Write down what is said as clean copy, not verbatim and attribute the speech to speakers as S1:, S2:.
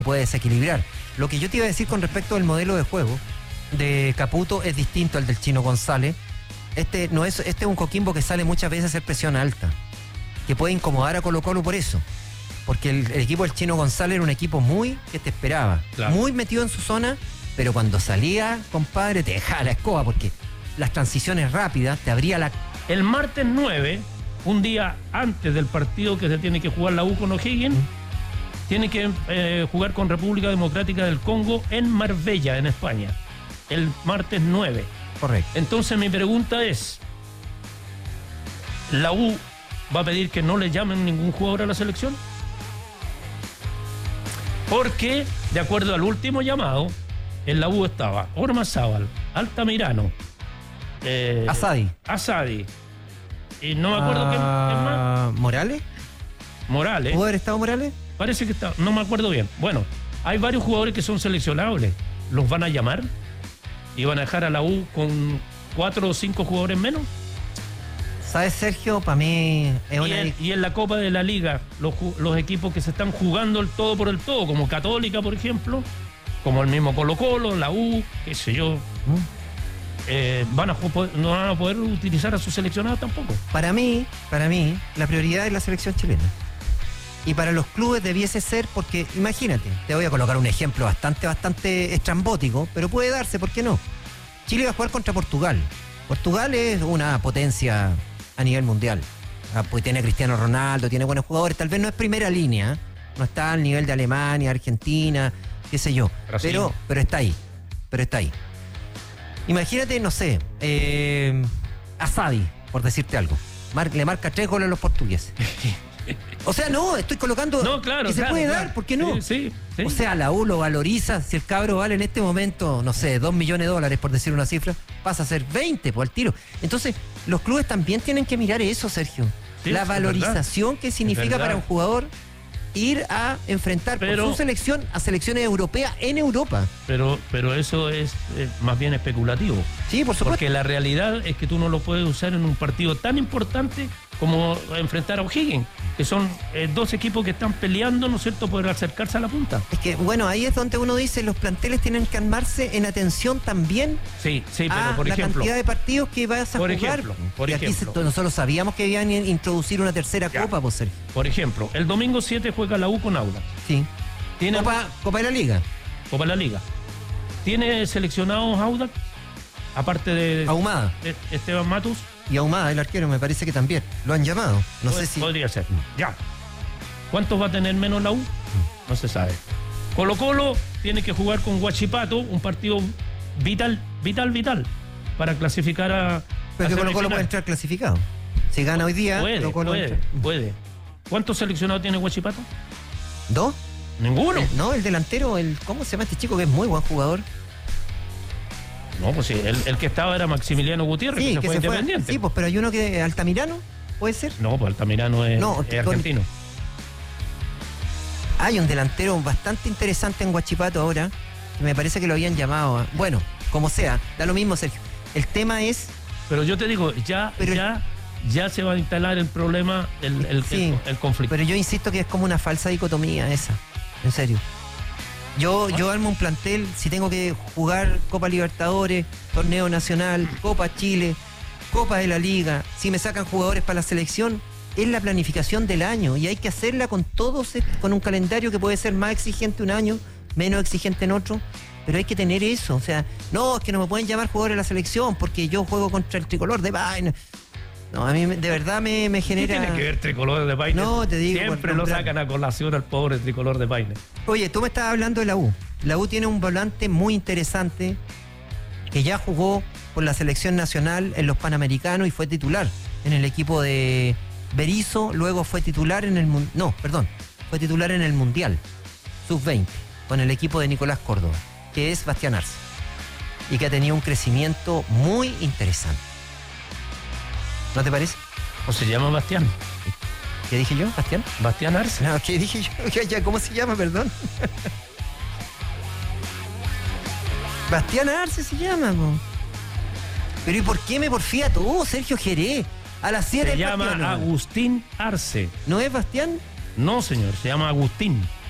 S1: puede desequilibrar. Lo que yo te iba a decir con respecto al modelo de juego de Caputo es distinto al del Chino González. Este es un Coquimbo que sale muchas veces a hacer presión alta, que puede incomodar a Colo-Colo por eso. Porque el equipo del Chino González era un equipo muy que te esperaba, claro, muy metido en su zona, pero cuando salía, compadre, te dejaba la escoba, porque las transiciones rápidas te abría la...
S2: El martes 9, un día antes del partido que se tiene que jugar la U con O'Higgins, tiene que jugar con República Democrática del Congo en Marbella, en España. El martes 9.
S1: Correcto.
S2: Entonces mi pregunta es, ¿la U va a pedir que no le llamen ningún jugador a la selección? Porque, de acuerdo al último llamado, en la U estaba Ormazábal, Altamirano, Asadi, y no me acuerdo quién más.
S1: ¿Morales? ¿Pudo haber estado Morales?
S2: Parece que está, no me acuerdo bien. Bueno, hay varios jugadores que son seleccionables. ¿Los van a llamar? ¿Y van a dejar a la U con 4 o 5 jugadores menos?
S1: ¿Sabes, Sergio? Para mí es
S2: y en la Copa de la Liga, los equipos que se están jugando el todo por el todo, como Católica, por ejemplo, como el mismo Colo-Colo, la U, qué sé yo, no van a poder utilizar a sus seleccionados tampoco.
S1: Para mí, la prioridad es la selección chilena. Y para los clubes debiese ser, porque imagínate, te voy a colocar un ejemplo bastante estrambótico, pero puede darse, ¿por qué no? Chile va a jugar contra Portugal. Portugal es una potencia a nivel mundial. Pues tiene a Cristiano Ronaldo, tiene buenos jugadores, tal vez no es primera línea, no está al nivel de Alemania, Argentina, qué sé yo, pero está ahí, Imagínate, no sé, Asadi, por decirte algo, le marca 3 goles a los portugueses. O sea, no, estoy colocando que se puede dar, ¿por qué no?
S2: Sí.
S1: O sea, la U lo valoriza, si el cabro vale en este momento, no sé, $2 millones, por decir una cifra, pasa a ser 20 al tiro. Entonces, los clubes también tienen que mirar eso, Sergio. La valorización que significa para un jugador ir a enfrentar por su selección a selecciones europeas en Europa.
S2: Pero eso es más bien especulativo.
S1: Sí, por supuesto.
S2: Porque la realidad es que tú no lo puedes usar en un partido tan importante como enfrentar a O'Higgins, que son 2 equipos que están peleando, ¿no es cierto?, por acercarse a la punta.
S1: Es que, bueno, ahí es donde uno dice, los planteles tienen que armarse en atención también
S2: pero por
S1: la
S2: ejemplo,
S1: cantidad de partidos que vas a jugar.
S2: Por
S1: y
S2: ejemplo,
S1: aquí nosotros sabíamos que iban a introducir una tercera copa, pues, Sergio.
S2: Por ejemplo, el domingo 7 juega la U con Audax.
S1: Sí. Copa de la Liga.
S2: Copa de la Liga. ¿Tiene seleccionados Audax? Aparte de
S1: Ahumada.
S2: De Esteban Matus.
S1: Y Ahumada, el arquero, me parece que también. Lo han llamado. No sé si...
S2: Podría ser. Ya. ¿Cuántos va a tener menos la U? No se sabe. Colo-Colo tiene que jugar con Huachipato, un partido vital, para clasificar a...
S1: Pero que Colo-Colo puede entrar clasificado. Si gana hoy día,
S2: puede. ¿Cuántos seleccionados tiene Huachipato?
S1: 2.
S2: ¿Ninguno?
S1: El delantero, ¿cómo se llama este chico que es muy buen jugador?
S2: No, pues sí, el que estaba era Maximiliano Gutiérrez, que se fue Independiente.
S1: Sí, pues, pero hay uno que Altamirano, ¿puede ser?
S2: No, pues Altamirano es argentino.
S1: Hay un delantero bastante interesante en Huachipato ahora, que me parece que lo habían llamado. Bueno, como sea, da lo mismo, Sergio. El tema es...
S2: Pero yo te digo, ya se va a instalar el problema, el conflicto.
S1: Pero yo insisto que es como una falsa dicotomía esa, en serio. Yo armo un plantel, si tengo que jugar Copa Libertadores, Torneo Nacional, Copa Chile, Copa de la Liga, si me sacan jugadores para la selección, es la planificación del año y hay que hacerla con con un calendario que puede ser más exigente un año, menos exigente en otro, pero hay que tener eso. O sea, no, es que no me pueden llamar jugadores a la selección porque yo juego contra el Tricolor de Paine. No, a mí de verdad me genera...
S2: ¿Qué tiene que ver Tricolor de Paine?
S1: No, te digo...
S2: Siempre lo sacan a colación al pobre Tricolor de Paine.
S1: Oye, tú me estabas hablando de la U. La U tiene un volante muy interesante que ya jugó por la selección nacional en los Panamericanos y fue titular en el equipo de Berizzo, luego fue titular en el... fue titular en el Mundial Sub-20 con el equipo de Nicolás Córdoba, que es Bastián Arce, y que ha tenido un crecimiento muy interesante. ¿No te parece?
S2: ¿O se llama Bastián?
S1: ¿Qué dije yo? ¿Bastián?
S2: Bastián Arce.
S1: No, ¿qué dije yo? ¿Cómo se llama? Perdón. Bastián Arce se llama, po. Pero ¿y por qué me porfía tú, Sergio Jerez? A las 7
S2: se llama Agustín Arce.
S1: ¿No es Bastián?
S2: No, señor, se llama Agustín.